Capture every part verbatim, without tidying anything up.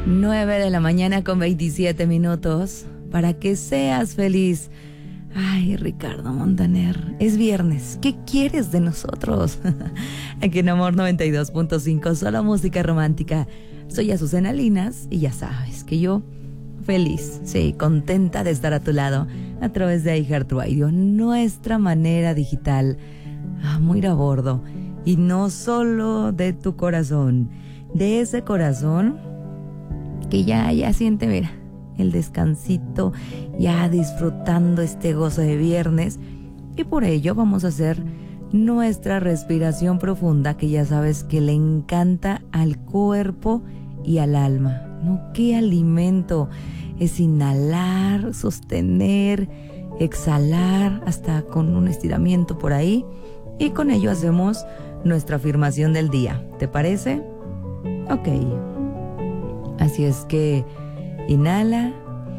nueve de la mañana con veintisiete minutos para que seas feliz. Ay, Ricardo Montaner, es viernes. ¿Qué quieres de nosotros? Aquí en Amor noventa y dos punto cinco, solo música romántica. Soy Azucena Linas y ya sabes que yo feliz, sí, contenta de estar a tu lado a través de iHeartRadio, nuestra manera digital. Ah, muy a bordo. Y no solo de tu corazón, de ese corazón que ya, ya siente, mira, el descansito, ya disfrutando este gozo de viernes. Y por ello vamos a hacer nuestra respiración profunda, que ya sabes que le encanta al cuerpo y al alma. ¿No? ¿Qué alimento? Es inhalar, sostener, exhalar, hasta con un estiramiento por ahí. Y con ello hacemos nuestra afirmación del día. ¿Te parece? Ok. Así es que inhala.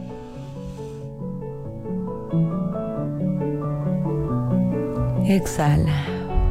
Exhala.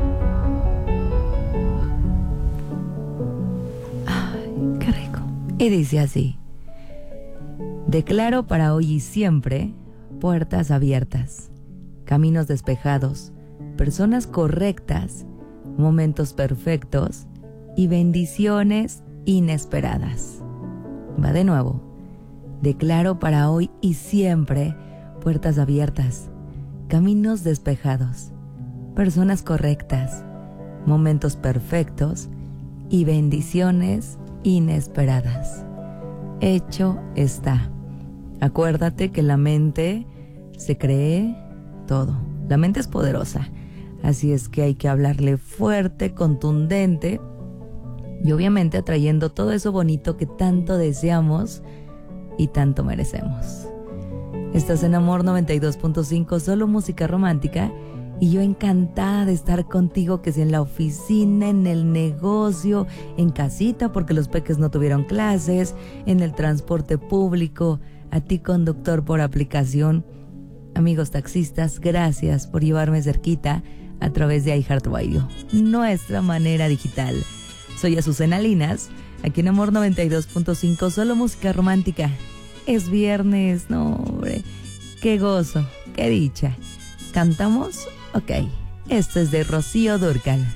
Ay, qué rico. Y dice así: declaro para hoy y siempre puertas abiertas, caminos despejados, personas correctas, momentos perfectos y bendiciones inesperadas. Va de nuevo. Declaro para hoy y siempre puertas abiertas, caminos despejados, personas correctas, momentos perfectos y bendiciones inesperadas. Hecho está. Acuérdate que la mente se cree todo. La mente es poderosa. Así es que hay que hablarle fuerte, contundente y obviamente atrayendo todo eso bonito que tanto deseamos y tanto merecemos. Estás en Amor noventa y dos punto cinco, solo música romántica, y yo encantada de estar contigo, que si en la oficina, en el negocio, en casita porque los peques no tuvieron clases, en el transporte público, a ti conductor por aplicación, amigos taxistas, gracias por llevarme cerquita a través de iHeartRadio, nuestra manera digital. Soy Azucena Linas, aquí en Amor noventa y dos punto cinco, solo música romántica. Es viernes, no hombre, qué gozo, qué dicha. ¿Cantamos? Ok, esto es de Rocío Dúrcal.